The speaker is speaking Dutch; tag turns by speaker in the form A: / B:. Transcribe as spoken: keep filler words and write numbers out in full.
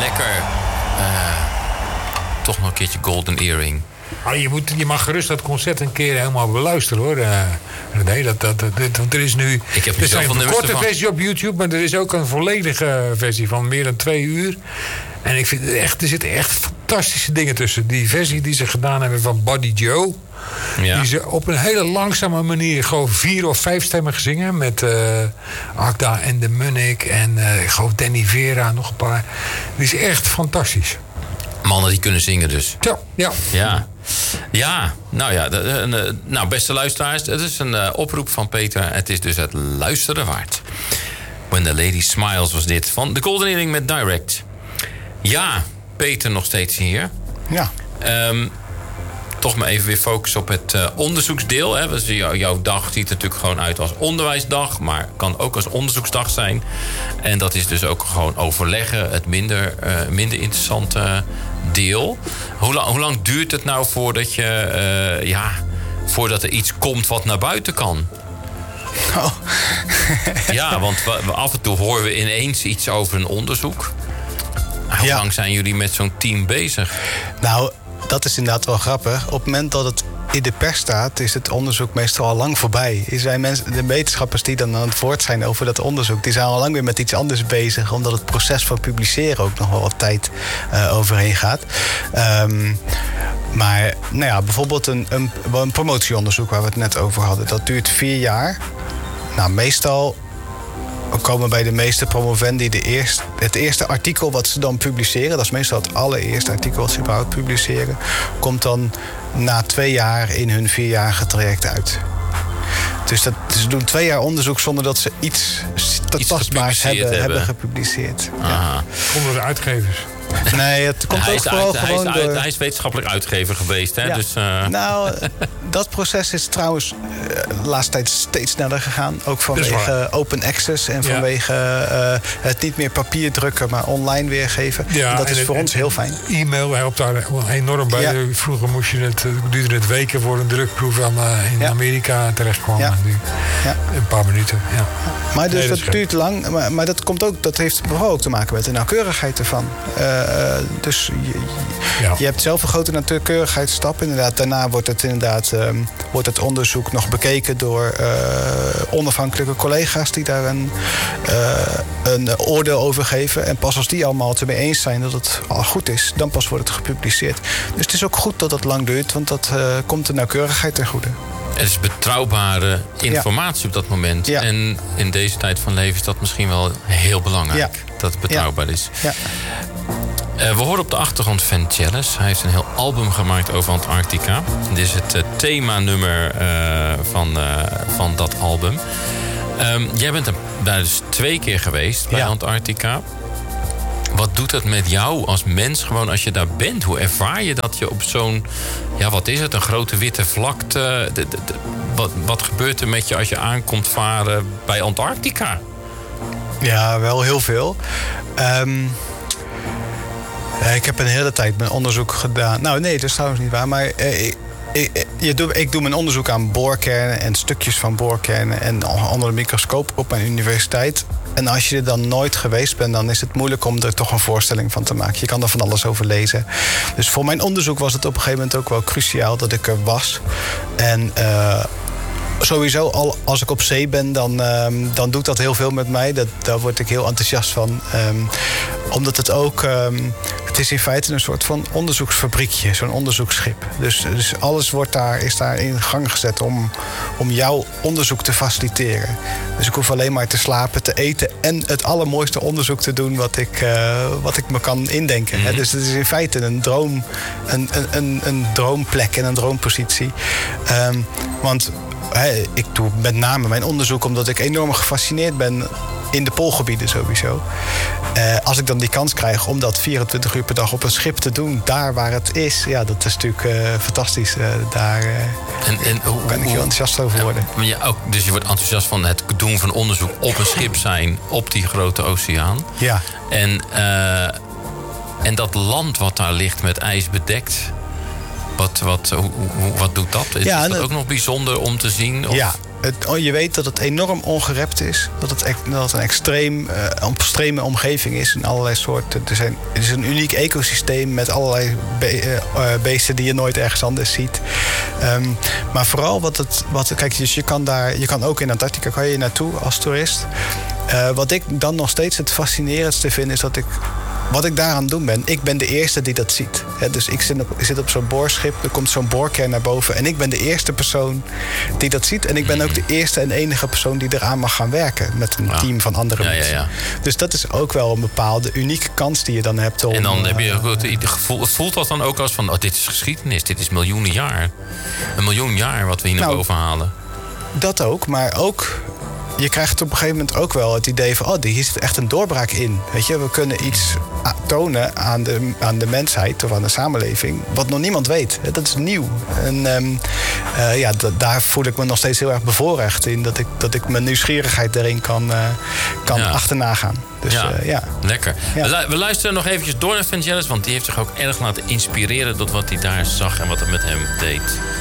A: lekker... Uh, toch nog een keertje Golden Earring.
B: Oh, je, moet, je mag gerust dat concert een keer helemaal beluisteren, hoor. Uh, nee, dat, dat, dat, want er is nu...
A: Ik heb
B: er zijn een korte
A: van...
B: versie op YouTube, maar er is ook een volledige versie van meer dan twee uur. En ik vind echt, er zitten echt fantastische dingen tussen. Die versie die ze gedaan hebben van Buddy Joe... Ja. Die ze op een hele langzame manier gewoon vier of vijf stemmen gezingen. Met uh, Agda en de Munnik en uh, ik geloof Danny Vera, nog een paar. Die is echt fantastisch.
A: Mannen die kunnen zingen dus.
B: Ja, ja.
A: Ja, ja nou ja, de, de, de, nou beste luisteraars, het is een uh, oproep van Peter. Het is dus het luisteren waard. When the Lady Smiles was dit, van de Golden Earring met Direct. Ja, Peter nog steeds hier.
C: Ja.
A: Um, toch maar even weer focussen op het uh, onderzoeksdeel. Hè. Dus jou, jouw dag ziet er natuurlijk gewoon uit als onderwijsdag... maar kan ook als onderzoeksdag zijn. En dat is dus ook gewoon overleggen, het minder, uh, minder interessante deel. Hoe, lang, hoe lang duurt het nou voordat, je, uh, ja, voordat er iets komt wat naar buiten kan?
C: Oh.
A: Ja, want we, we af en toe horen we ineens iets over een onderzoek. Hoe
C: ja.
A: lang zijn jullie met zo'n team bezig?
C: Nou... Dat is inderdaad wel grappig. Op het moment dat het in de pers staat, is het onderzoek meestal al lang voorbij. Er zijn mensen, de wetenschappers die dan aan het woord zijn over dat onderzoek, die zijn al lang weer met iets anders bezig, omdat het proces van publiceren ook nog wel wat tijd uh, overheen gaat. Um, maar nou ja, bijvoorbeeld een, een, een promotieonderzoek waar we het net over hadden, dat duurt vier jaar. Nou, meestal we komen bij de meeste promovendi de eerste, het eerste artikel wat ze dan publiceren, dat is meestal het allereerste artikel wat ze überhaupt publiceren, komt dan na twee jaar in hun vierjarige traject uit. Dus dat, ze doen twee jaar onderzoek zonder dat ze iets, iets tastbaars hebben, hebben. hebben gepubliceerd. Ja.
B: Onder de uitgevers.
C: Nee, het komt
A: hij
C: ook
A: is
C: vooral
A: uit,
C: gewoon
A: hij is,
C: door...
A: Hij is wetenschappelijk uitgever geweest, hè?
C: Ja.
A: Dus, uh...
C: Nou, dat proces is trouwens uh, de laatste tijd steeds sneller gegaan. Ook vanwege open access en vanwege uh, het niet meer papier drukken, maar online weergeven. Ja, en dat is en voor het, ons heel fijn.
B: E-mail helpt daar enorm bij. Ja. Vroeger moest je het, duurde het weken voor een drukproef aan, uh, in ja. Amerika terecht kwam. Ja. Nu ja. Een paar minuten. Ja.
C: Maar dus nee, dat, dat duurt lang. Maar, maar dat, komt ook, dat heeft vooral ook te maken met de nauwkeurigheid ervan. Uh, Uh, dus je, ja. je hebt zelf een grote nauwkeurigheidsstap. Inderdaad, daarna wordt het, inderdaad, um, wordt het onderzoek nog bekeken door uh, onafhankelijke collega's die daar een, uh, een oordeel over geven. En pas als die allemaal het ermee eens zijn dat het al goed is, dan pas wordt het gepubliceerd. Dus het is ook goed dat het lang duurt, want dat uh, komt de nauwkeurigheid ten goede.
A: Er is betrouwbare informatie ja. op dat moment. Ja. En in deze tijd van leven is dat misschien wel heel belangrijk. Ja. Dat het betrouwbaar ja. is. Ja. Uh, we horen op de achtergrond Vangelis. Hij heeft een heel album gemaakt over Antarctica. Dit is het uh, themanummer uh, van, uh, van dat album. Um, jij bent er daar dus twee keer geweest bij ja. Antarctica. Wat doet het met jou als mens gewoon als je daar bent? Hoe ervaar je dat je op zo'n... Ja, wat is het? Een grote witte vlakte. De, de, de, wat, wat gebeurt er met je als je aankomt varen bij Antarctica?
C: Ja, wel heel veel. Um, ik heb een hele tijd mijn onderzoek gedaan. Nou, nee, dat is trouwens niet waar. Maar uh, ik, ik, je doe, ik doe mijn onderzoek aan boorkernen en stukjes van boorkernen en onder de microscoop op mijn universiteit. En als je er dan nooit geweest bent, dan is het moeilijk om er toch een voorstelling van te maken. Je kan er van alles over lezen. Dus voor mijn onderzoek was het op een gegeven moment ook wel cruciaal dat ik er was. En uh, sowieso, al als ik op zee ben, dan, um, dan doet dat heel veel met mij. Dat, daar word ik heel enthousiast van. Um, omdat het ook... Um, het is in feite een soort van onderzoeksfabriekje, zo'n onderzoeksschip. Dus, dus alles wordt daar, is daar in gang gezet om, om jouw onderzoek te faciliteren. Dus ik hoef alleen maar te slapen, te eten en het allermooiste onderzoek te doen wat ik, uh, wat ik me kan indenken. Mm-hmm. Hè? Dus het is in feite een droom, een, een, een, een droomplek en een droompositie. Um, want hè, ik doe met name mijn onderzoek omdat ik enorm gefascineerd ben in de poolgebieden sowieso. Uh, als ik dan die kans krijg om dat vierentwintig uur per dag op een schip te doen, daar waar het is, ja, dat is natuurlijk uh, fantastisch. Uh, daar uh, en, en, hoe, kan ik heel enthousiast over worden.
A: Ja, ja, ook, dus je wordt enthousiast van het doen van onderzoek op een schip zijn op die grote oceaan.
C: Ja.
A: En, uh, en dat land wat daar ligt met ijs bedekt. Wat, wat, hoe, hoe, wat doet dat? Is
C: ja,
A: dat
C: en,
A: ook nog bijzonder om te zien? Of?
C: Ja, het, oh, je weet dat het enorm ongerept is. Dat het, dat het een extreem, uh, extreme omgeving is in allerlei soorten. Er zijn, het is een uniek ecosysteem met allerlei be, uh, beesten die je nooit ergens anders ziet. Um, maar vooral wat het... Wat, kijk, dus je kan daar... Je kan ook in Antarctica kan je naartoe als toerist. Uh, wat ik dan nog steeds het fascinerendste vind is dat ik... Wat ik daar aan het doen ben, ik ben de eerste die dat ziet. He, dus ik zit op, ik zit op zo'n boorschip, er komt zo'n boorkern naar boven... en ik ben de eerste persoon die dat ziet. En ik ben ook de eerste en enige persoon die eraan mag gaan werken... met een ja. team van andere ja, mensen. Ja, ja. Dus dat is ook wel een bepaalde unieke kans die je dan hebt. Om,
A: en dan heb je
C: uh,
A: het gevoel, voelt dat dan ook als van... Oh, dit is geschiedenis, dit is miljoenen jaar. Een miljoen jaar wat we hier nou, naar boven halen.
C: Dat ook, maar ook... Je krijgt op een gegeven moment ook wel het idee van... oh, hier zit echt een doorbraak in. Weet je, we kunnen iets tonen aan de, aan de mensheid of aan de samenleving... wat nog niemand weet. Dat is nieuw. En um, uh, ja, d- daar voel ik me nog steeds heel erg bevoorrecht in... dat ik, dat ik mijn nieuwsgierigheid daarin kan, uh, kan ja. achterna gaan. Dus,
A: ja,
C: uh, ja.
A: lekker. Ja. We, lu- we luisteren nog eventjes door naar Vangelis... want die heeft zich ook erg laten inspireren... door wat hij daar zag en wat het met hem deed.